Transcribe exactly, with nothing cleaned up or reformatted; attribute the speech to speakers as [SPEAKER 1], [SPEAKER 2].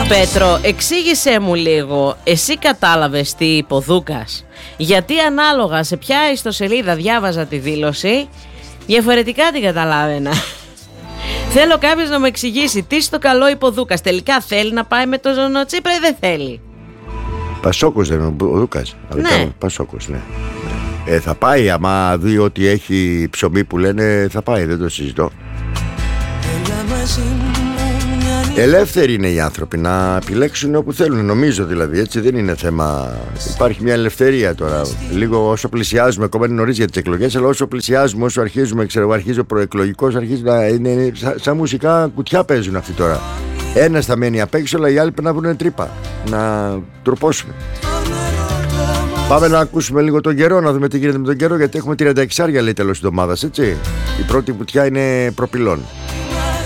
[SPEAKER 1] Πέτρο, εξήγησέ μου λίγο, εσύ κατάλαβες τι είπε ο Δούκας? Γιατί ανάλογα σε ποια ιστοσελίδα διάβαζα τη δήλωση, διαφορετικά την καταλάβαινα. Θέλω κάποιος να μου εξηγήσει τι στο καλό είπε ο Δούκας. Τελικά θέλει να πάει με τον Τσίπρα ή δεν θέλει?
[SPEAKER 2] Πασόκος δεν είναι ο Δούκας?
[SPEAKER 1] Ναι.
[SPEAKER 2] Πασόκος, ναι. Ε, θα πάει, άμα δει ότι έχει ψωμί που λένε, θα πάει, δεν το συζητώ. Ελεύθεροι είναι οι άνθρωποι να επιλέξουν όπου θέλουν, νομίζω δηλαδή, έτσι δεν είναι θέμα. Υπάρχει μια ελευθερία τώρα. Λίγο όσο πλησιάζουμε, ακόμα είναι νωρίς για τις εκλογές, αλλά όσο πλησιάζουμε, όσο αρχίζουμε, ξέρω, αρχίζει ο προεκλογικός, αρχίζει να είναι, είναι σαν, σαν μουσικά κουτιά παίζουν αυτοί τώρα. Ένας θα μένει απ' έξω, αλλά οι άλλοι πρέπει να βρουν τρύπα, να τροπώσουν. Πάμε να ακούσουμε λίγο τον καιρό, να δούμε τι γίνεται με τον καιρό, γιατί έχουμε τριάντα έξι λέει τέλος της εβδομάδας, έτσι. Η πρώτη κουτιά είναι προπυλών.